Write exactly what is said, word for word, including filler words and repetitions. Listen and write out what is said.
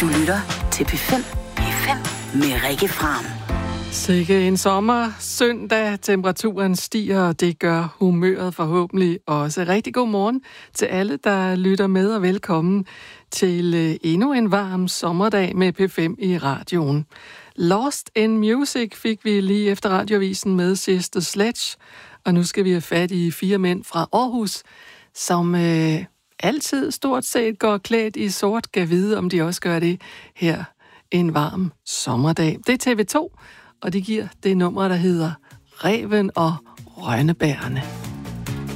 Du lytter til P fem. P fem med Rikke Fram. Sikke en sommer, søndag, temperaturen stiger, og det gør humøret forhåbentlig også. Rigtig god morgen til alle, der lytter med, og velkommen til endnu en varm sommerdag med P fem i radioen. Lost in Music fik vi lige efter radioavisen med Sister Sledge, og nu skal vi have fat i fire mænd fra Aarhus, som øh, altid stort set går klædt i sort. Kan vide, om de også gør det her en varm sommerdag. Det er T V to, og de giver det nummer, der hedder Ræven og Rønnebærerne.